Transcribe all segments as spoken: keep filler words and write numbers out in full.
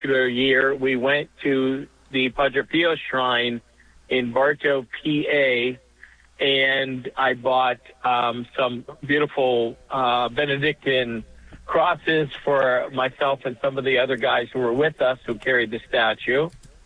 particular year, we went to the Padre Pio Shrine in Bartow, P A, and I bought um, some beautiful uh, Benedictine crosses for myself and some of the other guys who were with us who carried the statue.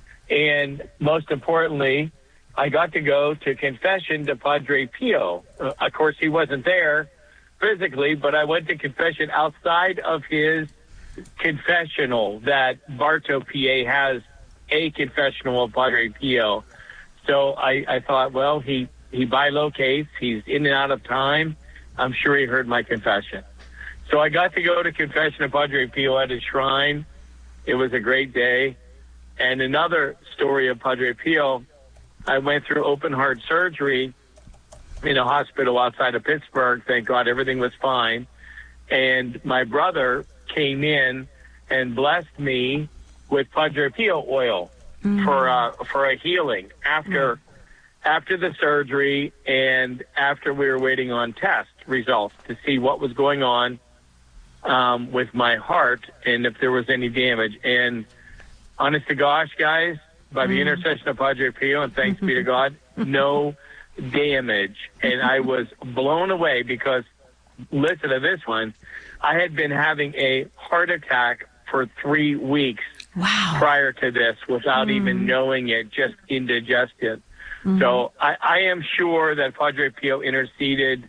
And most importantly, I got to go to confession to Padre Pio. Uh, of course, he wasn't there physically, but I went to confession outside of his confessional that Bartow, P A has a confessional of Padre Pio. So I, I thought, well, he, he bilocates. He's in and out of time. I'm sure he heard my confession. So I got to go to confession of Padre Pio at his shrine. It was a great day. And another story of Padre Pio, I went through open heart surgery in a hospital outside of Pittsburgh. Thank God everything was fine. And my brother came in and blessed me with Padre Pio oil mm. for uh, for a healing after mm. after the surgery and after we were waiting on test results to see what was going on um, with my heart and if there was any damage. And honest to gosh, guys, by the mm. intercession of Padre Pio, and thanks be to God, no damage. And I was blown away because, listen to this one, I had been having a heart attack for three weeks wow. prior to this without mm. even knowing it, just indigestion. Mm-hmm. So I, I am sure that Padre Pio interceded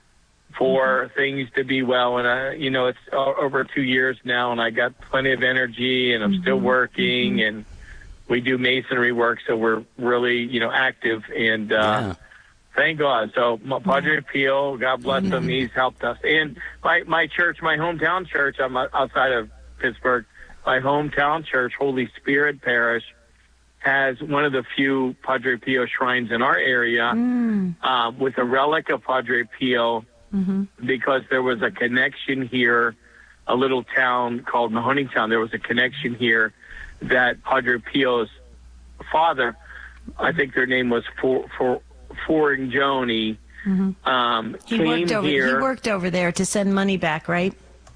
for mm-hmm. things to be well. And, I, you know, it's over two years now, and I got plenty of energy, and I'm mm-hmm. still working, mm-hmm. and we do masonry work, so we're really, you know, active. And uh, yeah. thank God. So Padre Pio, God bless mm-hmm. him, he's helped us. And my, my church, my hometown church, I'm outside of Pittsburgh, my hometown church, Holy Spirit Parish, has one of the few Padre Pio shrines in our area mm. uh, with a relic of Padre Pio mm-hmm. because there was a connection here, a little town called Mahoneytown. There was a connection here that Padre Pio's father, I think their name was For For Foringioni, mm-hmm. um, he came worked over, here. He worked over there to send money back, right?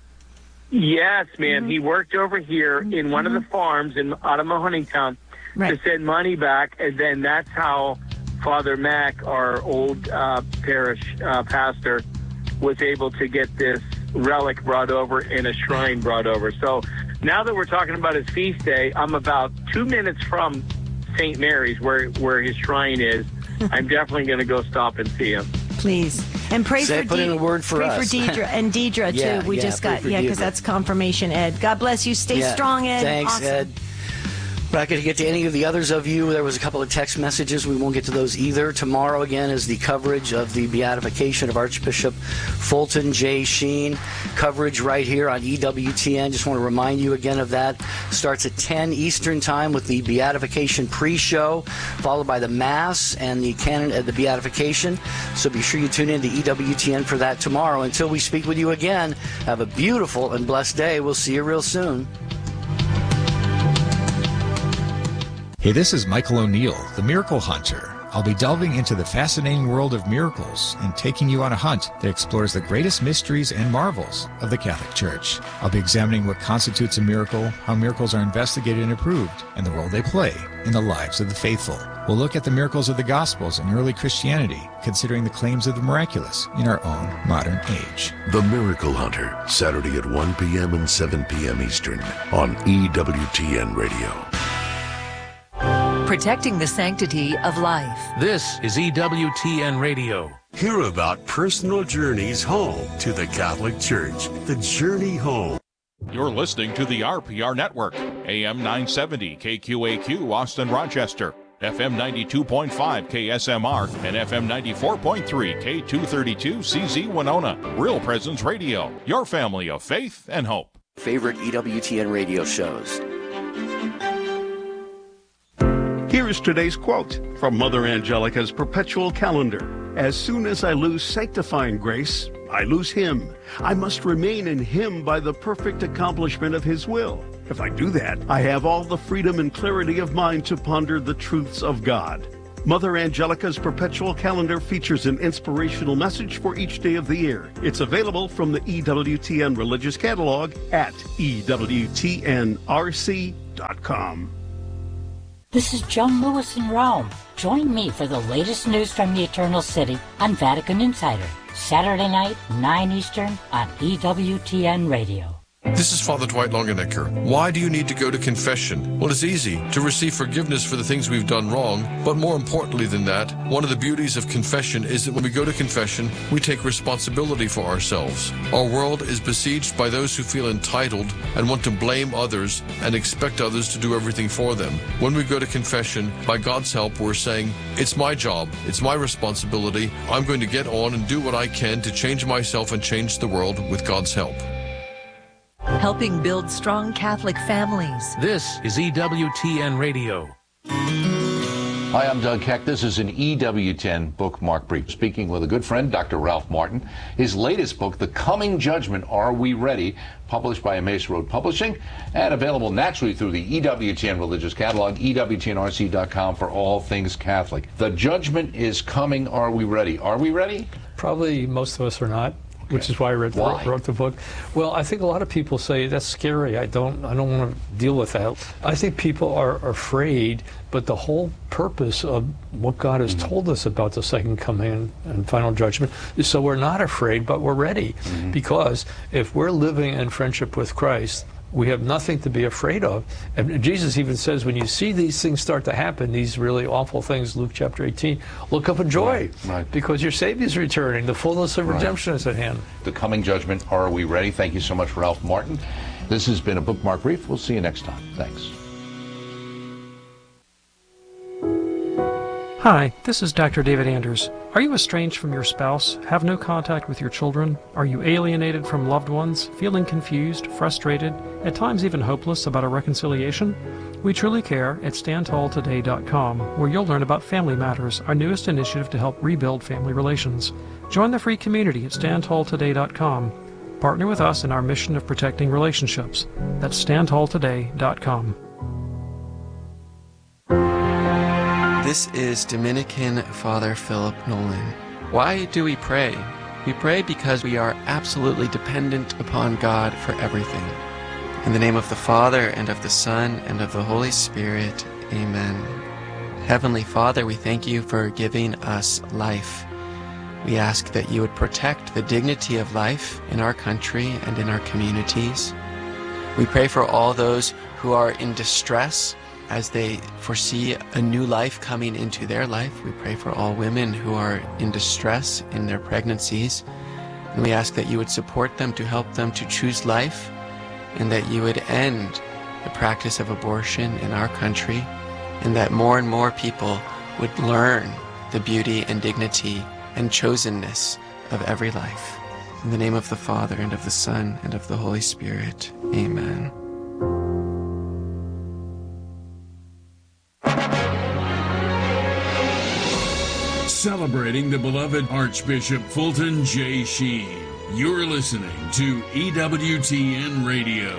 Yes, ma'am. Mm-hmm. He worked over here mm-hmm. in one of the farms in out of Mahoneytown right. to send money back, and then that's how Father Mack, our old uh, parish uh, pastor, was able to get this relic brought over and a shrine brought over. So now that we're talking about his feast day, I'm about two minutes from Saint Mary's, where where his shrine is. I'm definitely going to go stop and see him. Please. And pray Say, for put De- in a word for pray us. for Deidre and Deidre yeah, too. We yeah, just got yeah, because Deidre. that's confirmation, Ed. God bless you. Stay yeah, strong, Ed. Thanks, awesome. Ed. We're not going to get to any of the others of you. There was a couple of text messages. We won't get to those either. Tomorrow, again, is the coverage of the beatification of Archbishop Fulton J. Sheen. Coverage right here on E W T N. Just want to remind you again of that. Starts at ten Eastern Time with the beatification pre-show, followed by the Mass and the canon of the beatification. So be sure you tune in to E W T N for that tomorrow. Until we speak with you again, have a beautiful and blessed day. We'll see you real soon. Hey, this is Michael O'Neill, the Miracle Hunter. I'll be delving into the fascinating world of miracles and taking you on a hunt that explores the greatest mysteries and marvels of the Catholic Church. I'll be examining what constitutes a miracle, how miracles are investigated and approved, and the role they play in the lives of the faithful. We'll look at the miracles of the Gospels and early Christianity, considering the claims of the miraculous in our own modern age. The Miracle Hunter, Saturday at one p.m. and seven p.m. Eastern on E W T N Radio. Protecting the sanctity of life. This is E W T N Radio. Hear about personal journeys home to the Catholic Church. The Journey Home. You're listening to the R P R Network, A M nine seventy K Q A Q, Austin, Rochester, F M ninety-two point five K S M R, and F M ninety-four point three K two thirty-two C Z Winona. Real Presence Radio, your family of faith and hope. Favorite E W T N radio shows. Here is today's quote from Mother Angelica's perpetual calendar. As soon as I lose sanctifying grace, I lose him. I must remain in him by the perfect accomplishment of his will. If I do that, I have all the freedom and clarity of mind to ponder the truths of God. Mother Angelica's perpetual calendar features an inspirational message for each day of the year. It's available from the E W T N Religious Catalog at E W T N R C dot com. This is Joan Lewis in Rome. Join me for the latest news from the Eternal City on Vatican Insider, Saturday night, nine Eastern, on E W T N Radio. This is Father Dwight Longenecker. Why do you need to go to confession? Well, it's easy to receive forgiveness for the things we've done wrong, but more importantly than that, one of the beauties of confession is that when we go to confession, we take responsibility for ourselves. Our world is besieged by those who feel entitled and want to blame others and expect others to do everything for them. When we go to confession, by God's help, we're saying, it's my job, it's my responsibility, I'm going to get on and do what I can to change myself and change the world with God's help. Helping build strong Catholic families. This is E W T N Radio. Hi, I'm Doug Keck. This is an E W T N bookmark brief. Speaking with a good friend, Doctor Ralph Martin. His latest book, The Coming Judgment, Are We Ready?, published by Emmaus Road Publishing and available naturally through the E W T N Religious Catalog, E W T N R C dot com for all things Catholic. The judgment is coming. Are we ready? Are we ready? Probably most of us are not. Which is why I read, why? wrote the book. Well, I think a lot of people say that's scary. I don't. I don't want to deal with that. I think people are afraid, but the whole purpose of what God has mm-hmm. told us about the second coming and final judgment is so we're not afraid, but we're ready. Mm-hmm. Because if we're living in friendship with Christ, we have nothing to be afraid of. And Jesus even says, when you see these things start to happen, these really awful things, Luke chapter eighteen, look up and joy, right, right. because your Savior is returning. The fullness of right. redemption is at hand. The Coming Judgment, Are We Ready? Thank you so much, Ralph Martin. This has been a Bookmark Brief. We'll see you next time. Thanks. Hi, this is Doctor David Anders. Are you estranged from your spouse, have no contact with your children? Are you alienated from loved ones, feeling confused, frustrated, at times even hopeless about a reconciliation? We truly care at stand tall today dot com, where you'll learn about Family Matters, our newest initiative to help rebuild family relations. Join the free community at stand tall today dot com. Partner with us in our mission of protecting relationships. That's stand tall today dot com. This is Dominican Father Philip Nolan. Why do we pray? We pray because we are absolutely dependent upon God for everything. In the name of the Father, and of the Son, and of the Holy Spirit, amen. Heavenly Father, we thank you for giving us life. We ask that you would protect the dignity of life in our country and in our communities. We pray for all those who are in distress as they foresee a new life coming into their life. We pray for all women who are in distress in their pregnancies. And we ask that you would support them to help them to choose life, and that you would end the practice of abortion in our country, and that more and more people would learn the beauty and dignity and chosenness of every life. In the name of the Father, and of the Son, and of the Holy Spirit, amen. Celebrating the beloved Archbishop Fulton J. Sheen. You're listening to E W T N Radio.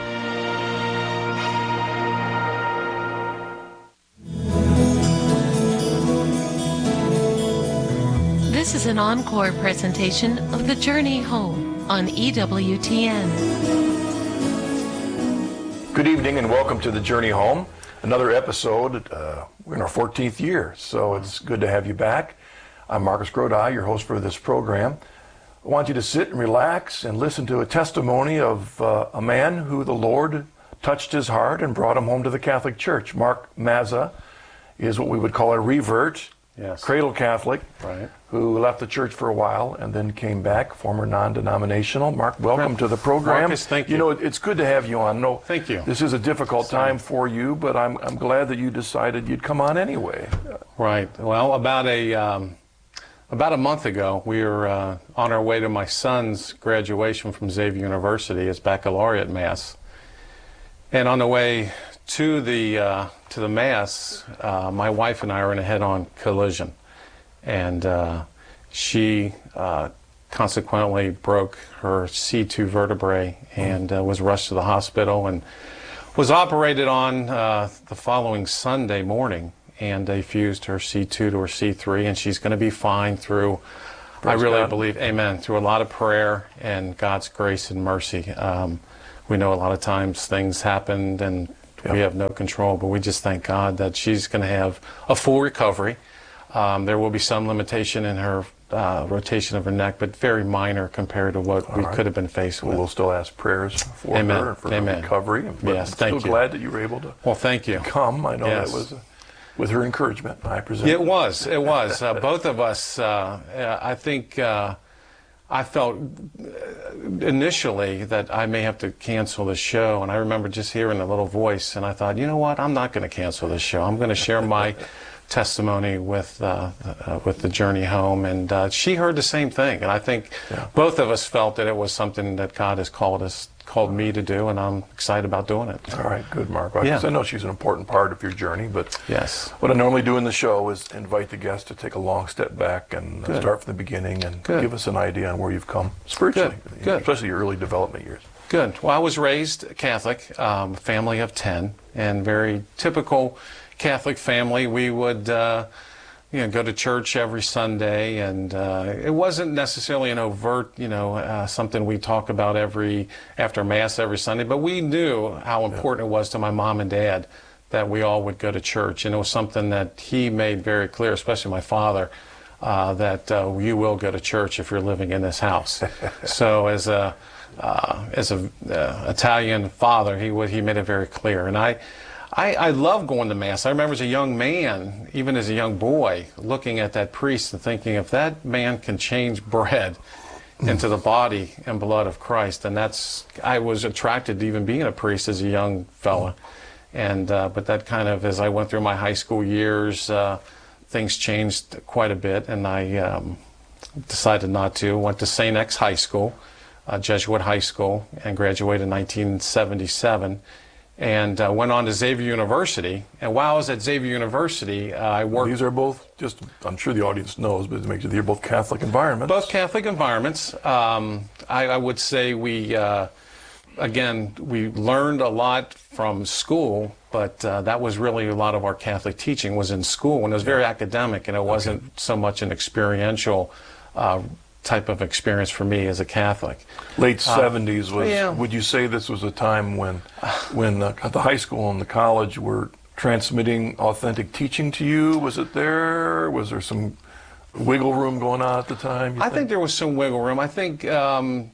This is an encore presentation of The Journey Home on E W T N. Good evening and welcome to The Journey Home. Another episode. Uh, we're in our fourteenth year, so it's good to have you back. I'm Marcus Grodi, your host for this program. I want you to sit and relax and listen to a testimony of uh, a man who the Lord touched his heart and brought him home to the Catholic Church. Mark Mazza is what we would call a revert, yes. Cradle Catholic, right. who left the church for a while and then came back, former non-denominational. Mark, welcome to the program. Marcus, thank you. You know, it's good to have you on. No, thank you. This is a difficult time for you, but I'm I'm glad that you decided you'd come on anyway. Right. Well, about a um, about a month ago, we were uh, on our way to my son's graduation from Xavier University, his baccalaureate mass, and on the way to the uh, to the mass, uh, my wife and I were in a head-on collision, and uh, she uh, consequently broke her C two vertebrae and uh, was rushed to the hospital and was operated on uh, the following Sunday morning, and they fused her C two to her C three, and she's going to be fine through, Praise I really God. believe, amen, through a lot of prayer and God's grace and mercy. Um, we know a lot of times things happened and Yeah. We have no control, but we just thank God that she's going to have a full recovery. Um, there will be some limitation in her uh, rotation of her neck, but very minor compared to what All we right. could have been faced with. Well, we'll still ask prayers for Amen. her and for Amen. her recovery. But yes, I'm thank still you. glad that you were able to well, thank you. come. I know yes. that was a, with her encouragement, I presume. It was. It was. Uh, both of us, uh, I think, uh, I felt initially that I may have to cancel the show, and I remember just hearing a little voice, and I thought, you know what, I'm not going to cancel the show. I'm going to share my testimony with uh, uh, with the journey home, and uh, she heard the same thing, and I think yeah. both of us felt that it was something that God has called us, called me to do, and I'm excited about doing it. All right, good, Mark. Well, yeah. I know she's an important part of your journey, but yes. what I normally do in the show is invite the guest to take a long step back and good. start from the beginning and good. give us an idea on where you've come spiritually, good. Good. especially your early development years. Good. Well, I was raised Catholic, um, family of ten, and very typical Catholic family. We would uh, you know, go to church every Sunday, and uh, it wasn't necessarily an overt, you know, uh, something we talk about every after Mass every Sunday, but we knew how important yeah. it was to my mom and dad that we all would go to church, and it was something that he made very clear, especially my father, uh, that uh, you will go to church if you're living in this house. So as a uh, as a uh, Italian father, he would he made it very clear, and I. I, I love going to Mass. I remember as a young man, even as a young boy, looking at that priest and thinking, if that man can change bread into the body and blood of Christ, and that's, I was attracted to even being a priest as a young fella. And, uh, but that kind of, as I went through my high school years, uh, things changed quite a bit, and I um, decided not to. Went to Saint X High School, uh, Jesuit high school, and graduated in nineteen seventy-seven. And uh, went on to Xavier University. And while I was at Xavier University, uh, I worked... These are both, just, I'm sure the audience knows, but to make sure they're both Catholic environments. Both Catholic environments. Um, I, I would say we, uh, again, we learned a lot from school, but uh, that was really a lot of our Catholic teaching was in school, and it was very yeah. academic, and it wasn't okay. so much an experiential uh, type of experience for me as a Catholic. Late uh, seventies was, yeah. would you say this was a time when, when uh, the high school and the college were transmitting authentic teaching to you? Was it there? Was there some wiggle room going on at the time? I think? think there was some wiggle room. I think, um,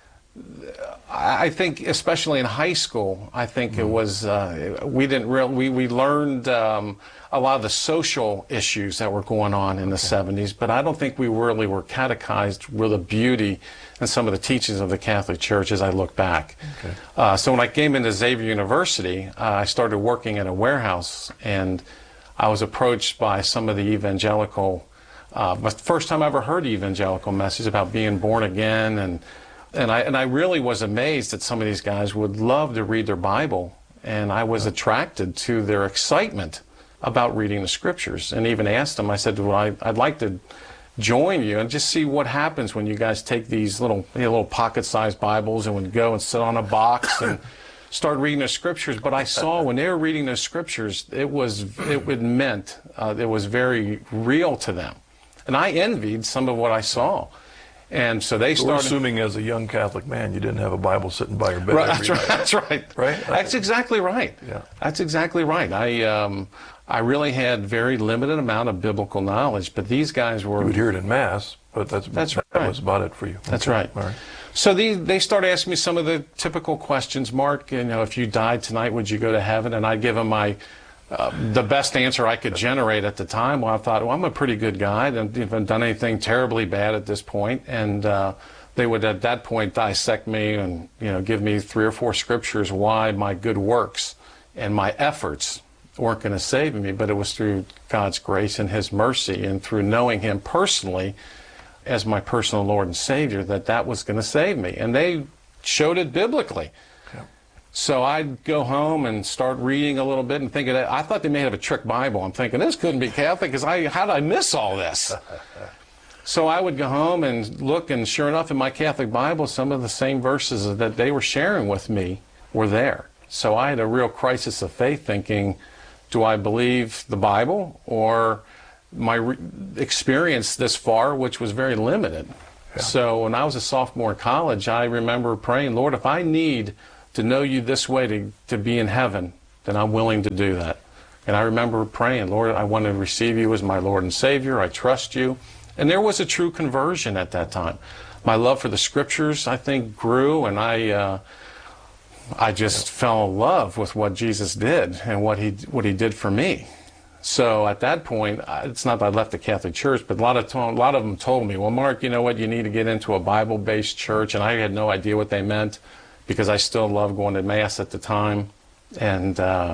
I think especially in high school, I think mm-hmm. it was, uh, we didn't really, we, we learned um, a lot of the social issues that were going on in the okay. seventies, but I don't think we really were catechized with the beauty and some of the teachings of the Catholic Church as I look back. Okay. Uh, so when I came into Xavier University, uh, I started working at a warehouse, and I was approached by some of the evangelical, uh, the first time I ever heard evangelical message about being born again, and and I and I really was amazed that some of these guys would love to read their Bible, and I was attracted to their excitement about reading the Scriptures, and even asked them, I said, well, I, I'd like to join you and just see what happens when you guys take these little you know, little pocket-sized Bibles and would go and sit on a box and start reading the Scriptures. But I saw when they were reading the Scriptures, it was it, it meant uh, it was very real to them, and I envied some of what I saw. And so they so started. We're assuming as a young Catholic man, you didn't have a Bible sitting by your bed. Right, every that's right. night. That's right. Right. That's exactly right. Yeah. That's exactly right. I um, I really had very limited amount of biblical knowledge, but these guys were. You would hear it in Mass, but that's that's that right. was about it for you. That's okay. right. All right. So they they started asking me some of the typical questions. Mark, you know, if you died tonight, would you go to heaven? And I'd give them my. Uh, the best answer I could generate at the time. Well, I thought, well, I'm a pretty good guy. I haven't done anything terribly bad at this point. And uh, they would, at that point, dissect me and, you know, give me three or four scriptures why my good works and my efforts weren't going to save me, but it was through God's grace and His mercy and through knowing Him personally as my personal Lord and Savior that that was going to save me. And they showed it biblically. So I'd go home and start reading a little bit and thinking, I thought they may have a trick Bible. I'm thinking, this couldn't be Catholic, because I, how did I miss all this? So I would go home and look, and sure enough, in my Catholic Bible, some of the same verses that they were sharing with me were there. So I had a real crisis of faith, thinking, do I believe the Bible or my re- experience this far, which was very limited? Yeah. So when I was a sophomore in college, I remember praying, Lord, if I need to know you this way to, to be in heaven, then I'm willing to do that. And I remember praying, Lord, I want to receive you as my Lord and Savior. I trust you. And there was a true conversion at that time. My love for the Scriptures, I think, grew, and I uh, I just fell in love with what Jesus did and what he what he did for me. So at that point, it's not that I left the Catholic Church, but a lot of to- a lot of them told me, well, Mark, you know what, you need to get into a Bible-based church, and I had no idea what they meant because I still loved going to Mass at the time. And uh,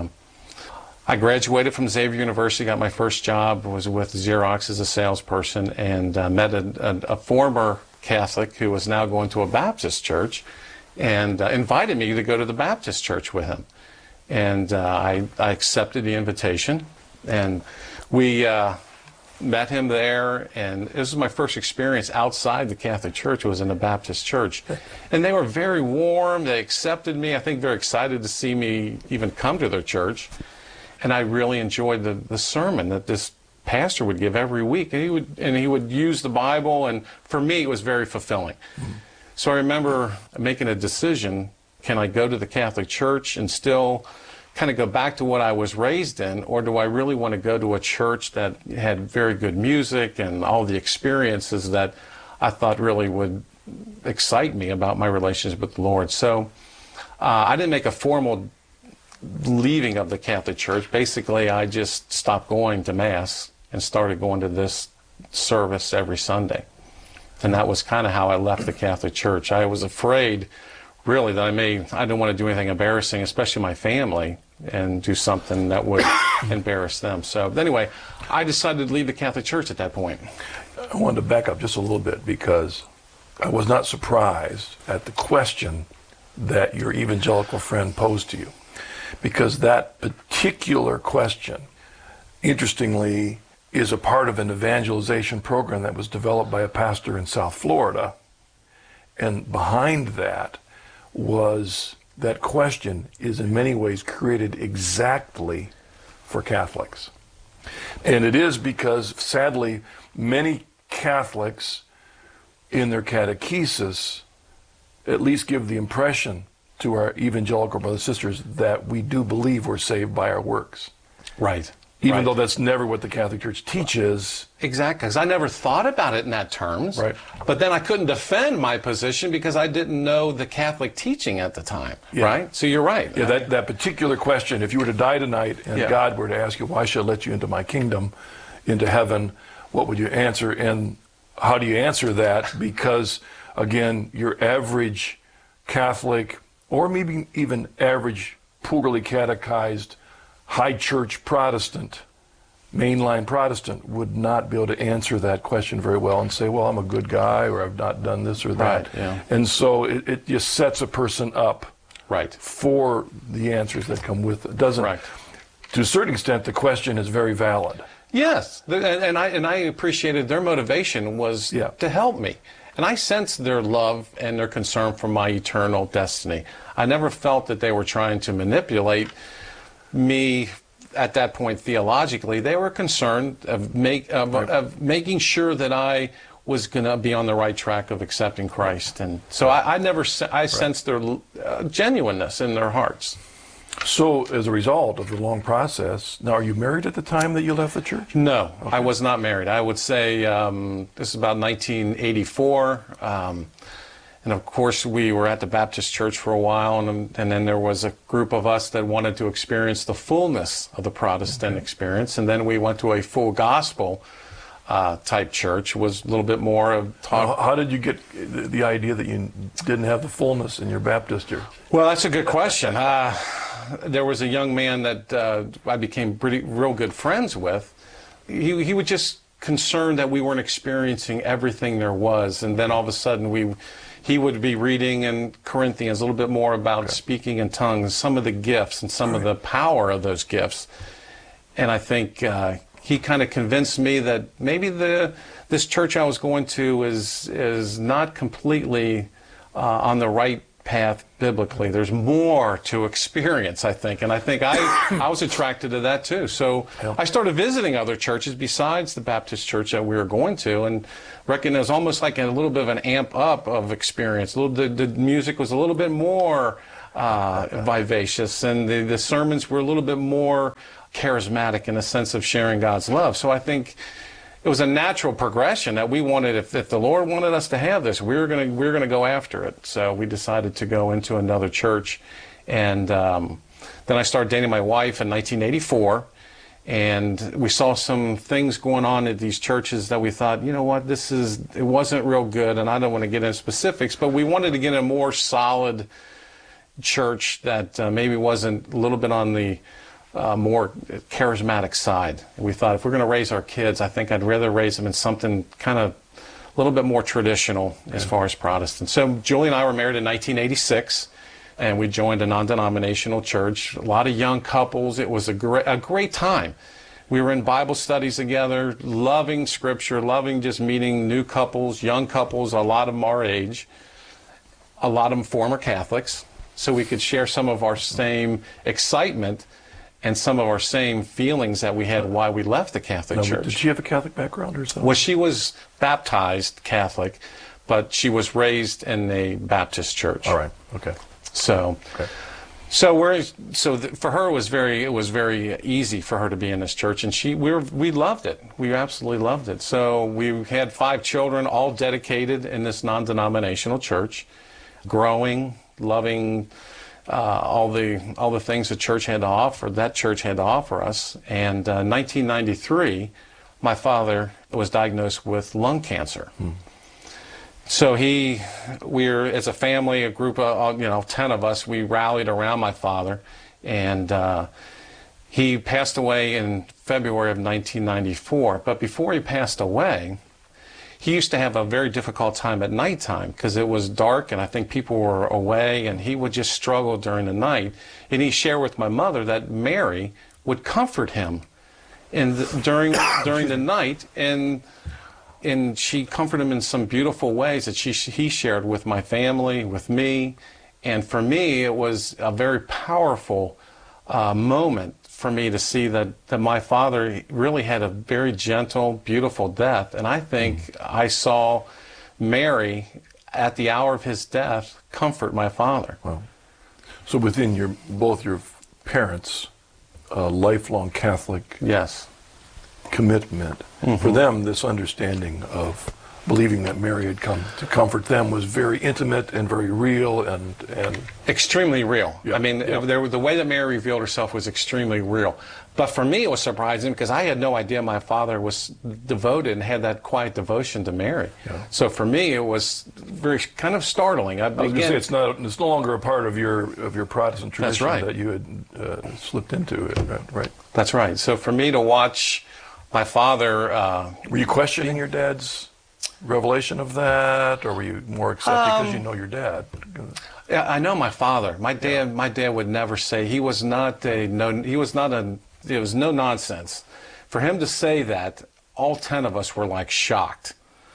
I graduated from Xavier University, got my first job, was with Xerox as a salesperson, and uh, met a, a, a former Catholic who was now going to a Baptist church, and uh, invited me to go to the Baptist church with him. And uh, I, I accepted the invitation, and we uh, met him there, and this was my first experience outside the Catholic Church. It was in a Baptist church. And they were very warm, they accepted me, I think very excited to see me even come to their church. And I really enjoyed the, the sermon that this pastor would give every week. And he would, and he would use the Bible, and for me it was very fulfilling. Mm-hmm. So I remember making a decision, can I go to the Catholic Church and still kind of go back to what I was raised in, or do I really want to go to a church that had very good music and all the experiences that I thought really would excite me about my relationship with the Lord? So uh, I didn't make a formal leaving of the Catholic Church. Basically, I just stopped going to Mass and started going to this service every Sunday. And that was kind of how I left the Catholic Church. I was afraid, really, that I may, I didn't want to do anything embarrassing, especially my family, and do something that would embarrass them. So anyway, I decided to leave the Catholic Church at that point. I wanted to back up just a little bit because I was not surprised at the question that your evangelical friend posed to you. Because that particular question, interestingly, is a part of an evangelization program that was developed by a pastor in South Florida. And behind that was that question is in many ways created exactly for Catholics. And it is because, sadly, many Catholics in their catechesis at least give the impression to our evangelical brothers and sisters that we do believe we're saved by our works. Right. Even right. though that's never what the Catholic Church teaches. Exactly, because I never thought about it in that terms. Right. But then I couldn't defend my position because I didn't know the Catholic teaching at the time. Yeah. Right? So you're right. Yeah, that, that particular question, if you were to die tonight and yeah. God were to ask you, why should I let you into my kingdom, into heaven, what would you answer? And how do you answer that? Because, again, your average Catholic, or maybe even average, poorly catechized, high church Protestant, mainline Protestant, would not be able to answer that question very well and say, well, I'm a good guy, or I've not done this or that. Right, yeah. And so it, it just sets a person up right. for the answers that come with it. Doesn't, right. To a certain extent, the question is very valid. Yes, and, and I and I appreciated their motivation was yeah. to help me. And I sensed their love and their concern for my eternal destiny. I never felt that they were trying to manipulate me at that point theologically. They were concerned of, make, of, right. of making sure that I was going to be on the right track of accepting Christ. And so I, I never, I right. sensed their uh, genuineness in their hearts. So as a result of the long process, now are you married at the time that you left the church? No, okay. I was not married. I would say um, this is about nineteen eighty-four. Um, and of course we were at the Baptist church for a while, and, and then there was a group of us that wanted to experience the fullness of the Protestant okay. experience. And then we went to a full gospel uh, type church. It was a little bit more of talk. How, how did you get the, the idea that you didn't have the fullness in your Baptist church? Well, that's a good question. Uh, There was a young man that uh, I became pretty real good friends with. He he was just concerned that we weren't experiencing everything there was, and then all of a sudden we, he would be reading in Corinthians a little bit more about okay. speaking in tongues, some of the gifts and some right. of the power of those gifts, and I think uh, he kind of convinced me that maybe the this church I was going to is is not completely uh, on the right path biblically. There's more to experience, I think, and I think I I was attracted to that too. So I started visiting other churches besides the Baptist church that we were going to, and reckoned it was almost like a little bit of an amp up of experience. A little, the, the music was a little bit more uh, vivacious, and the, the sermons were a little bit more charismatic in a sense of sharing God's love. So I think it was a natural progression that we wanted. If, if the Lord wanted us to have this, we were going to we were going to go after it. So we decided to go into another church, and um, then I started dating my wife in nineteen eighty-four. And we saw some things going on at these churches that we thought, you know what, this is, it wasn't real good, and I don't want to get into specifics, but we wanted to get a more solid church that uh, maybe wasn't a little bit on the uh, more charismatic side. And we thought if we're going to raise our kids, I think I'd rather raise them in something kind of a little bit more traditional as far as Protestant. So Julie and I were married in nineteen eighty-six. And we joined a non-denominational church. A lot of young couples. It was a great, a great time. We were in Bible studies together, loving Scripture, loving just meeting new couples, young couples, a lot of them our age, a lot of them former Catholics, so we could share some of our same excitement and some of our same feelings that we had why we left the Catholic Now, Church. Did she have a Catholic background herself? Well, she was baptized Catholic, but she was raised in a Baptist church. All right. Okay. So, okay. so we're so th for her it was very it was very easy for her to be in this church, and she we were, we loved it. We absolutely loved it. So we had five children, all dedicated in this non-denominational church, growing, loving uh, all the all the things the church had to offer. That church had to offer us. And uh, nineteen ninety-three, my father was diagnosed with lung cancer. Hmm. So he, we're, as a family, a group of, you know, ten of us, we rallied around my father, and uh, he passed away in February of nineteen ninety-four. But before he passed away, he used to have a very difficult time at nighttime because it was dark and I think people were away, and he would just struggle during the night. And he shared with my mother that Mary would comfort him in the, during, during the night, and And she comforted him in some beautiful ways that she, he shared with my family, with me. And for me, it was a very powerful uh, moment for me to see that, that my father really had a very gentle, beautiful death. And I think mm. I saw Mary, at the hour of his death, comfort my father. Wow. So within your both your parents, uh, lifelong Catholic. Yes. Commitment. Mm-hmm. For them, this understanding of believing that Mary had come to comfort them was very intimate and very real and... and extremely real. Yeah. I mean, yeah. there, the way that Mary revealed herself was extremely real. But for me, it was surprising because I had no idea my father was devoted and had that quiet devotion to Mary. Yeah. So for me, it was very kind of startling. I, I was going to say, it's, not, it's no longer a part of your, of your Protestant tradition. That's right. That you had uh, slipped into it, right? That's right. So for me to watch my father... Uh, were you questioning your dad's revelation of that, or were you more accepting because um, you know your dad? Yeah, I know my father. My dad, yeah. my dad would never say, he was not a no. He was not a. It was no nonsense. For him to say that, all ten of us were like shocked.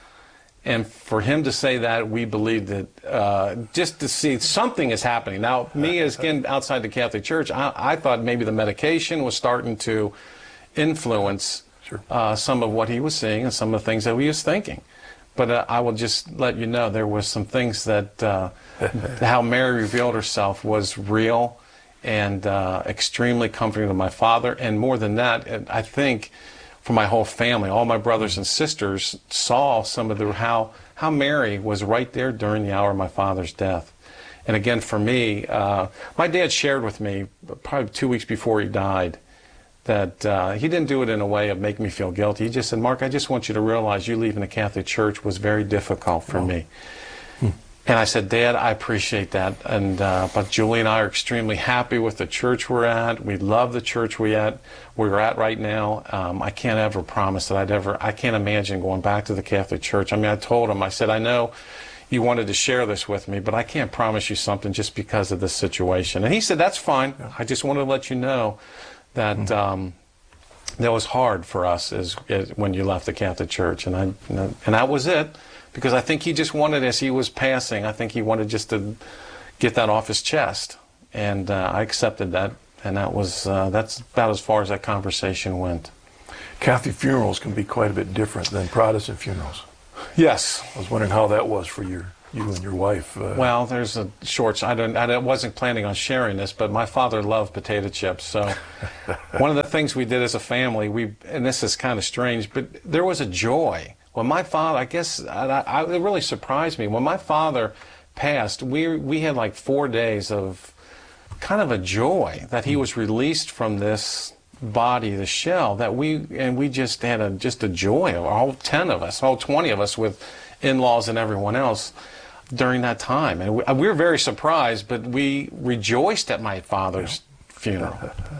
And for him to say that, we believed that uh, just to see something is happening. Now, me as again outside the Catholic Church, I, I thought maybe the medication was starting to influence sure. uh, some of what he was seeing and some of the things that he was thinking. But uh, I will just let you know there was some things that uh, how Mary revealed herself was real and uh, extremely comforting to my father. And more than that, I think for my whole family, all my brothers and sisters saw some of the how how Mary was right there during the hour of my father's death. And again, for me, uh, my dad shared with me probably two weeks before he died that uh, he didn't do it in a way of making me feel guilty. He just said, Mark, I just want you to realize you leaving the Catholic Church was very difficult for oh. me. Hmm. And I said, Dad, I appreciate that. And uh, but Julie and I are extremely happy with the church we're at. We love the church we at we're at right now. Um, I can't ever promise that I'd ever. I can't imagine going back to the Catholic Church. I mean, I told him. I said, I know you wanted to share this with me, but I can't promise you something just because of this situation. And he said, that's fine. I just wanted to let you know that mm-hmm. um, that was hard for us as, as when you left the Catholic Church, and I and that was it. Because I think he just wanted, as he was passing, I think he wanted just to get that off his chest, and uh, I accepted that, and that was uh, that's about as far as that conversation went. Catholic funerals can be quite a bit different than Protestant funerals. Yes. I was wondering how that was for your You and your wife. Uh, Well, there's a short. I don't. I wasn't planning on sharing this, but my father loved potato chips. So, one of the things we did as a family, we and this is kind of strange, but there was a joy when my father. I guess I, I, it really surprised me when my father passed. We we had like four days of kind of a joy that he was released from this body, the shell. That we and we just had a just a joy. All ten of us, all twenty of us, with in-laws and everyone else, during that time. And we, we were very surprised, but we rejoiced at my father's funeral.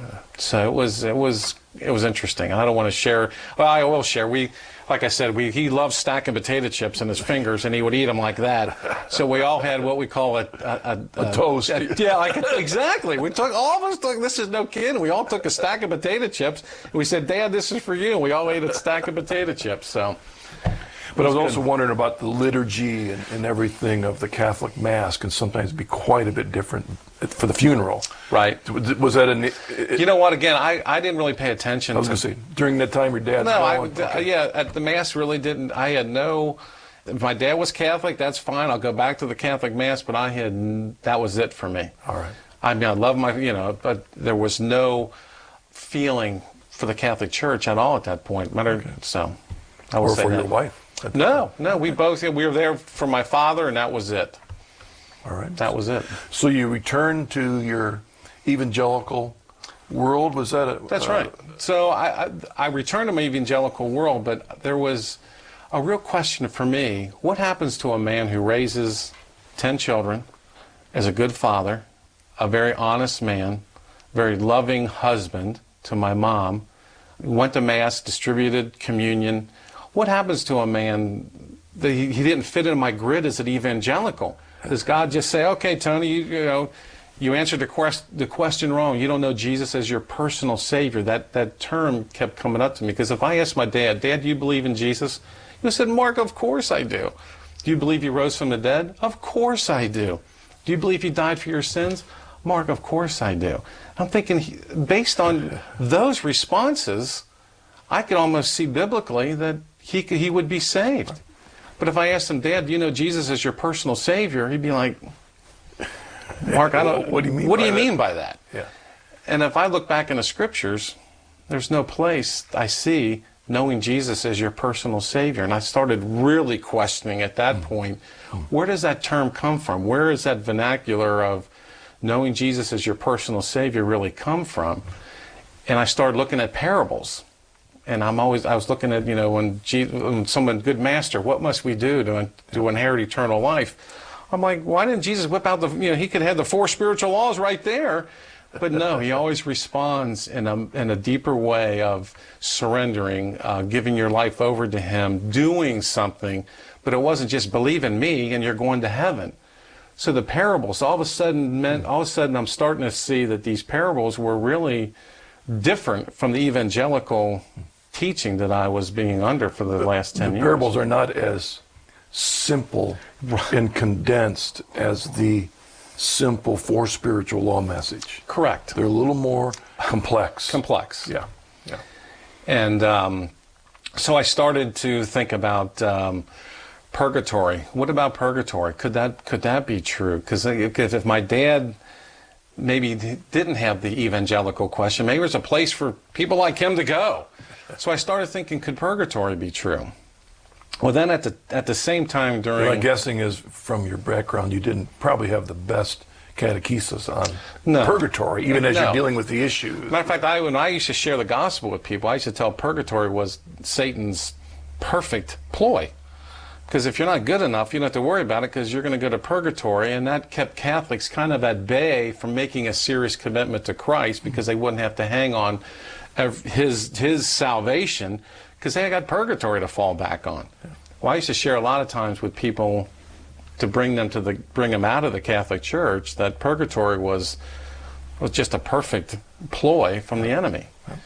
So it was it was it was interesting. And I don't want to share. Well, I will share. We, like I said, we he loved stacking potato chips in his fingers, and he would eat them like that. So we all had what we call a a, a, a toast. A, yeah, like exactly. We took all of us took. This is no kidding. We all took a stack of potato chips. And we said, "Dad, this is for you." And we all ate a stack of potato chips. So. But I was also wondering about the liturgy and, and everything of the Catholic Mass can sometimes be quite a bit different for the funeral. Right. Was that a... It, you know what, again, I, I didn't really pay attention. I was going to say, during that time your dad's No, I, gone, okay. yeah, at the Mass really didn't, I had no... If my dad was Catholic, that's fine. I'll go back to the Catholic Mass, but I had, that was it for me. All right. I mean, I love my, you know, but there was no feeling for the Catholic Church at all at that point. Matter, okay. So, I will or say for that. your wife. No, no, we both, we were there for my father, and that was it. All right. That was it. So you returned to your evangelical world? Was that a... That's uh, right. So I, I, I returned to my evangelical world, but there was a real question for me. What happens to a man who raises ten children as a good father, a very honest man, very loving husband to my mom, went to Mass, distributed communion? What happens to a man that he, he didn't fit in my grid as an evangelical? Does God just say, okay, Tony, you, you know, you answered the, quest, the question wrong. You don't know Jesus as your personal Savior. That, that term kept coming up to me. Because if I asked my dad, Dad, do you believe in Jesus? He said, Mark, of course I do. Do you believe he rose from the dead? Of course I do. Do you believe he died for your sins? Mark, of course I do. I'm thinking, he, based on those responses, I could almost see biblically that he could, he would be saved. But if I asked him, Dad, do you know Jesus as your personal Savior? He'd be like, Mark, I don't. What do you mean? What by do you that? mean by that? Yeah. And if I look back in the Scriptures, there's no place I see knowing Jesus as your personal Savior. And I started really questioning at that mm. point, where does that term come from? Where is that vernacular of knowing Jesus as your personal Savior really come from? And I started looking at parables. And I'm always, I was looking at, you know, when, Jesus, when someone, good master, what must we do to, to inherit eternal life? I'm like, why didn't Jesus whip out the, you know, he could have the four spiritual laws right there. But no, he always responds in a, in a deeper way of surrendering, uh, giving your life over to him, doing something. But it wasn't just believe in me and you're going to heaven. So the parables all of a sudden meant, all of a sudden I'm starting to see that these parables were really different from the evangelical teaching that I was being under for the last ten the years. Parables are not as simple and condensed as the simple four spiritual law message. Correct. They're a little more complex. Complex. Yeah. Yeah. And um, so I started to think about um, purgatory. What about purgatory? Could that could that be true? Because if my dad maybe didn't have the evangelical question, maybe there's a place for people like him to go. So I started thinking, could purgatory be true? Well, then at the at the same time during... What I'm guessing is, from your background, you didn't probably have the best catechesis on no. purgatory, even as no. you're dealing with the issues. Matter of fact, I, when I used to share the gospel with people, I used to tell purgatory was Satan's perfect ploy. Because if you're not good enough, you don't have to worry about it because you're going to go to purgatory, and that kept Catholics kind of at bay from making a serious commitment to Christ because they wouldn't have to hang on his his salvation because they got purgatory to fall back on. Well, I used to share a lot of times with people to bring them to the bring them out of the Catholic Church that purgatory was was just a perfect ploy from the enemy.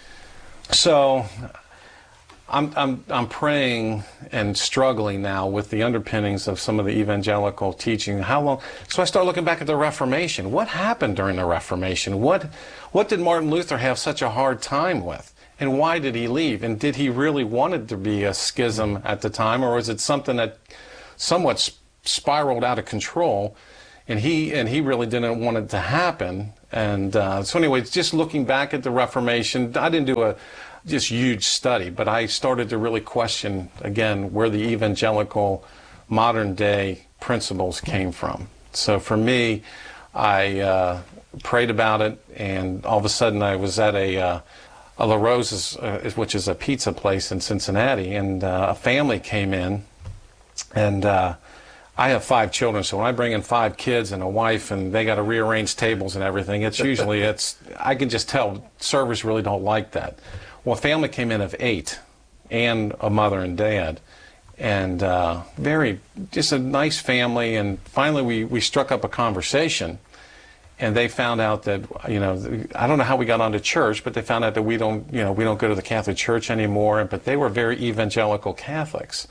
So I'm I'm I'm praying and struggling now with the underpinnings of some of the evangelical teaching. How long? So I start looking back at the Reformation. What happened during the Reformation? What what did Martin Luther have such a hard time with? And why did he leave? And did he really want it to be a schism at the time, or was it something that somewhat spiraled out of control, and he and he really didn't want it to happen. And uh, so anyway, just looking back at the Reformation, I didn't do a just huge study, but I started to really question, again, where the evangelical modern day principles came from. So for me, I uh, prayed about it, and all of a sudden I was at a, uh, a La Rosa's, uh, which is a pizza place in Cincinnati, and uh, a family came in, and uh, I have five children, so when I bring in five kids and a wife and they got to rearrange tables and everything, it's usually, it's I can just tell servers really don't like that. Well, a family came in of eight, and a mother and dad, and uh, very, just a nice family, and finally we, we struck up a conversation, and they found out that, you know, I don't know how we got onto church, but they found out that we don't, you know, we don't go to the Catholic Church anymore, but they were very evangelical Catholics.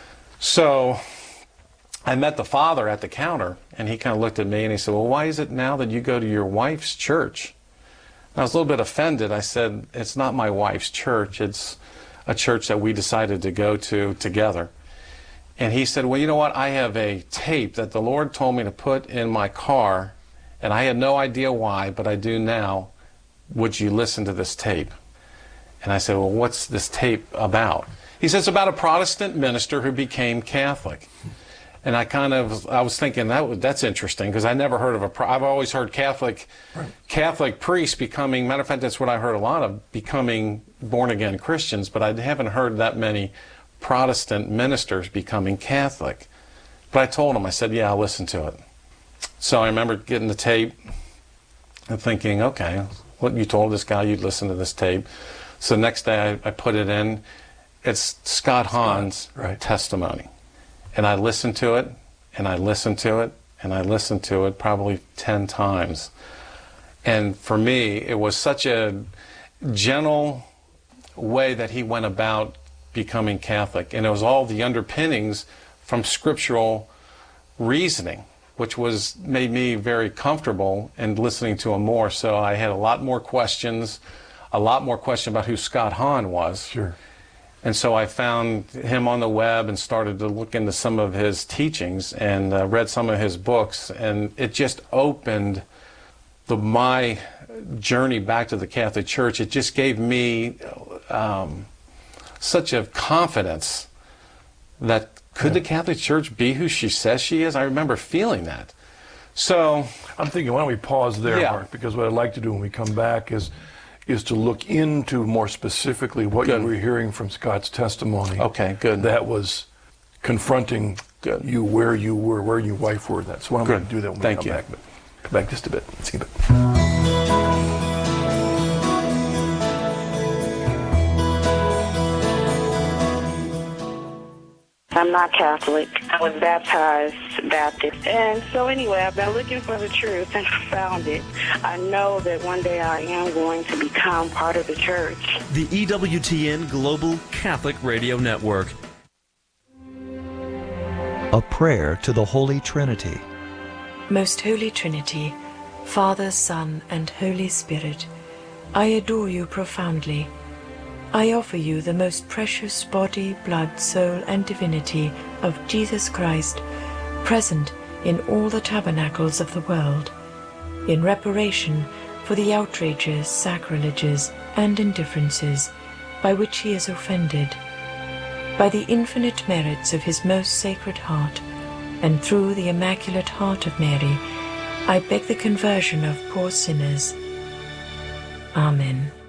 So I met the father at the counter, and he kind of looked at me and he said, well, why is it now that you go to your wife's church? And I was a little bit offended. I said, it's not my wife's church. It's a church that we decided to go to together. And he said, well, you know what? I have a tape that the Lord told me to put in my car, and I had no idea why, but I do now. Would you listen to this tape? And I said, well, what's this tape about? He says, about a Protestant minister who became Catholic. And I kind of, I was thinking that was, that's interesting, because I never heard of a, I've always heard Catholic, right. Catholic priests becoming, matter of fact, that's what I heard a lot of, becoming born-again Christians, but I haven't heard that many Protestant ministers becoming Catholic. But I told him, I said, yeah, I'll listen to it. So I remember getting the tape and thinking, okay, what you told this guy you'd listen to this tape. So the next day I, I put it in. It's Scott Hahn's right. testimony. And I listened to it, and I listened to it, and I listened to it probably ten times. And for me, it was such a gentle way that he went about becoming Catholic. And it was all the underpinnings from scriptural reasoning, which was made me very comfortable in listening to him more. So I had a lot more questions, a lot more questions about who Scott Hahn was. Sure. And so I found him on the web and started to look into some of his teachings and uh, read some of his books, and it just opened the, my journey back to the Catholic Church. It just gave me um, such a confidence that could yeah. the Catholic Church be who she says she is? I remember feeling that. So I'm thinking, why don't we pause there, yeah. Mark? Because what I'd like to do when we come back is is to look into more specifically what good. you were hearing from Scott's testimony. Okay, good. That was confronting good. you where you were, where your wife were. That's why I'm going to do that when Thank we come you. back. But come back just a bit. Let's see a bit. I'm not Catholic. I was baptized Baptist. And so anyway, I've been looking for the truth and I found it. I know that one day I am going to become part of the church. The E W T N Global Catholic Radio Network. A prayer to the Holy Trinity. Most Holy Trinity, Father, Son, and Holy Spirit, I adore you profoundly. I offer you the most precious body, blood, soul, and divinity of Jesus Christ, present in all the tabernacles of the world, in reparation for the outrages, sacrileges, and indifferences by which he is offended. By the infinite merits of his most sacred heart, and through the Immaculate Heart of Mary, I beg the conversion of poor sinners. Amen.